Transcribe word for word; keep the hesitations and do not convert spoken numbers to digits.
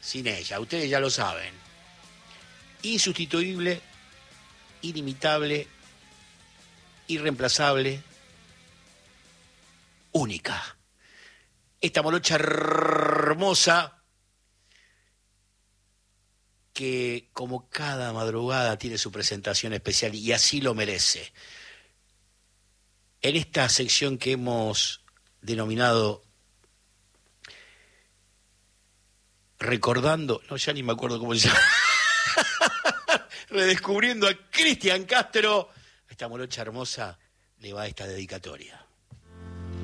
sin ella, ustedes ya lo saben. Insustituible, inimitable, irreemplazable, única. Esta morocha hermosa que como cada madrugada tiene su presentación especial y así lo merece. En esta sección que hemos denominado Recordando, no, ya ni me acuerdo cómo se llama, redescubriendo a Cristian Castro, a esta morocha hermosa le va esta dedicatoria.